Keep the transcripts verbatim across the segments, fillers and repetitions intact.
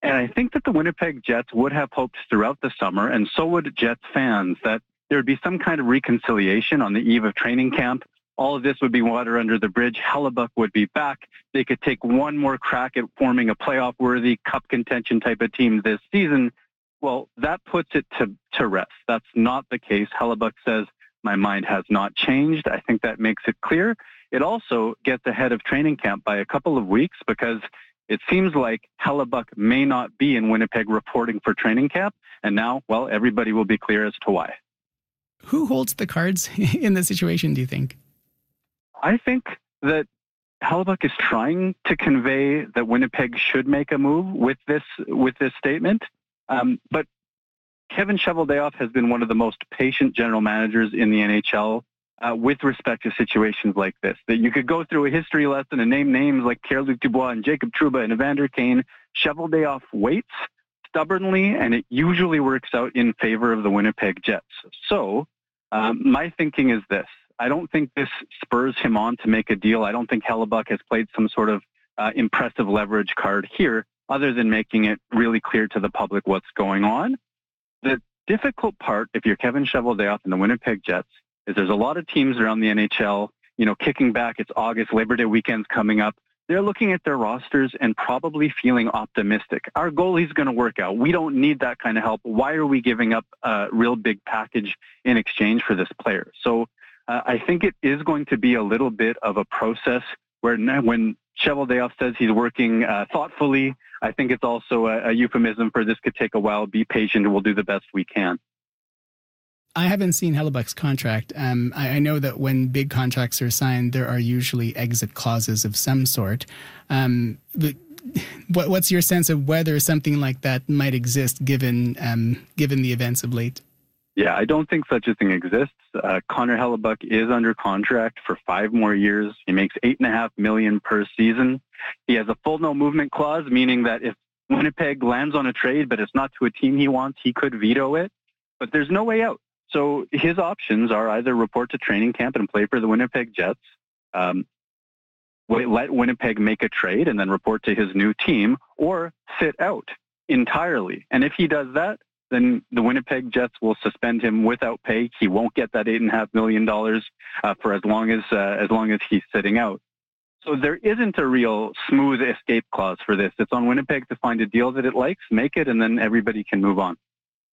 And I think that the Winnipeg Jets would have hoped throughout the summer, and so would Jets fans, that there would be some kind of reconciliation on the eve of training camp. All of this would be water under the bridge. Hellebuyck would be back. They could take one more crack at forming a playoff-worthy cup contention type of team this season. Well, that puts it to, to rest. That's not the case. Hellebuyck says, my mind has not changed. I think that makes it clear. It also gets ahead of training camp by a couple of weeks because it seems like Hellebuyck may not be in Winnipeg reporting for training camp. And now, well, everybody will be clear as to why. Who holds the cards in this situation, do you think? I think that Hellebuyck is trying to convey that Winnipeg should make a move with this with this statement. Um, but Kevin Cheveldayoff has been one of the most patient general managers in the N H L uh, with respect to situations like this. That you could go through a history lesson and name names like Pierre-Luc Dubois and Jacob Trouba and Evander Kane. Cheveldayoff waits stubbornly, and it usually works out in favor of the Winnipeg Jets. So um, my thinking is this. I don't think this spurs him on to make a deal. I don't think Hellebuyck has played some sort of uh, impressive leverage card here, other than making it really clear to the public what's going on. The difficult part, if you're Kevin Cheveldayoff and the Winnipeg Jets, is there's a lot of teams around the N H L, you know, kicking back. It's August, Labor Day weekend's coming up. They're looking at their rosters and probably feeling optimistic. Our goalie's going to work out. We don't need that kind of help. Why are we giving up a real big package in exchange for this player? So uh, I think it is going to be a little bit of a process where when Cheveldayoff says he's working uh, thoughtfully, I think it's also a, a euphemism for this could take a while. Be patient, and we'll do the best we can. I haven't seen Hellebuyck's contract. Um, I, I know that when big contracts are signed, there are usually exit clauses of some sort. Um, but what, what's your sense of whether something like that might exist given um, given the events of late? Yeah, I don't think such a thing exists. Uh, Connor Hellebuyck is under contract for five more years. He makes eight and a half million per season. He has a full no movement clause, meaning that if Winnipeg lands on a trade, but it's not to a team he wants, he could veto it. But there's no way out. So his options are either report to training camp and play for the Winnipeg Jets, um, let Winnipeg make a trade and then report to his new team, or sit out entirely. And if he does that, then the Winnipeg Jets will suspend him without pay. He won't get that eight and a half million dollars uh, for as long as uh, as long as he's sitting out. So there isn't a real smooth escape clause for this. It's on Winnipeg to find a deal that it likes, make it, and then everybody can move on.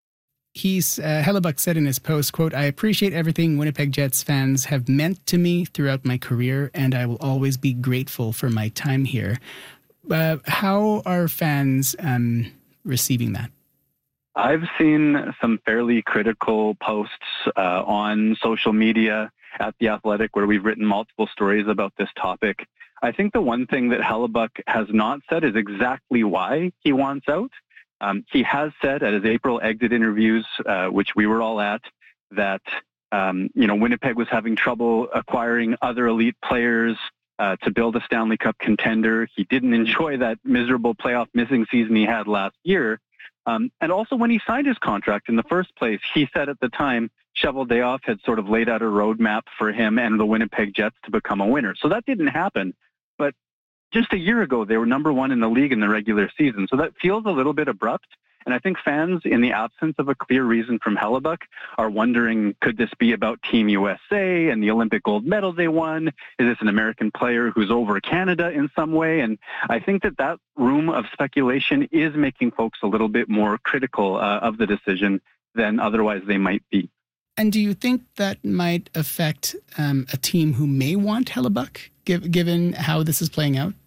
He's uh, Hellebuyck said in his post, quote, "I appreciate everything Winnipeg Jets fans have meant to me throughout my career, and I will always be grateful for my time here." Uh, how are fans um, receiving that? I've seen some fairly critical posts uh, on social media at The Athletic where we've written multiple stories about this topic. I think the one thing that Hellebuyck has not said is exactly why he wants out. Um, he has said at his April exit interviews, uh, which we were all at, that um, you know Winnipeg was having trouble acquiring other elite players uh, to build a Stanley Cup contender. He didn't enjoy that miserable playoff missing season he had last year. Um, and also when he signed his contract in the first place, he said at the time Cheveldayoff had sort of laid out a roadmap for him and the Winnipeg Jets to become a winner. So that didn't happen. But just a year ago, they were number one in the league in the regular season. So that feels a little bit abrupt. And I think fans, in the absence of a clear reason from Hellebuyck, are wondering, could this be about Team U S A and the Olympic gold medal they won? Is this an American player who's over Canada in some way? And I think that that room of speculation is making folks a little bit more critical uh, of the decision than otherwise they might be. And do you think that might affect um, a team who may want Hellebuyck, give, given how this is playing out?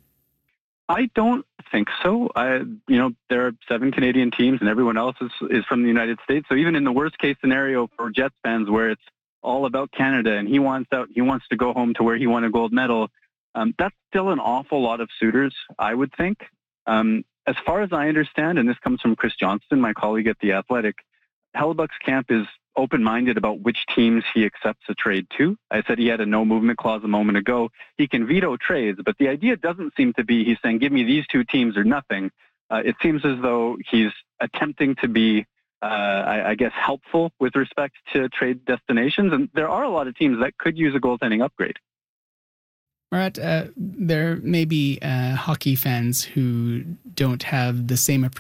I don't think so. I, you know, there are seven Canadian teams and everyone else is, is from the United States. So even in the worst case scenario for Jets fans where it's all about Canada and he wants out, he wants to go home to where he won a gold medal, um, that's still an awful lot of suitors, I would think. Um, as far as I understand, and this comes from Chris Johnston, my colleague at The Athletic, Hellebuyck's camp is open-minded about which teams he accepts a trade to. I said he had a no-movement clause a moment ago. He can veto trades, but the idea doesn't seem to be he's saying, give me these two teams or nothing. Uh, it seems as though he's attempting to be, uh, I, I guess, helpful with respect to trade destinations, and there are a lot of teams that could use a goaltending upgrade. Murat, uh, there may be uh, hockey fans who don't have the same appreciation